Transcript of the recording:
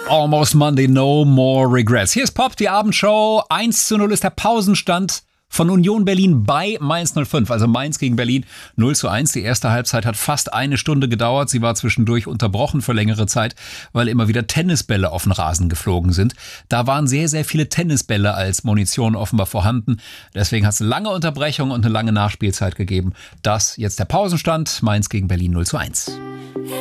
Almost Monday, no more regrets. Hier ist Pop, die Abendshow. 1:0 ist der Pausenstand von Union Berlin bei Mainz 05. Also Mainz gegen Berlin 0:1. Die erste Halbzeit hat fast eine Stunde gedauert. Sie war zwischendurch unterbrochen für längere Zeit, weil immer wieder Tennisbälle auf den Rasen geflogen sind. Da waren sehr, sehr viele Tennisbälle als Munition offenbar vorhanden. Deswegen hat es eine lange Unterbrechung und eine lange Nachspielzeit gegeben. Das jetzt der Pausenstand. Mainz gegen Berlin 0:1.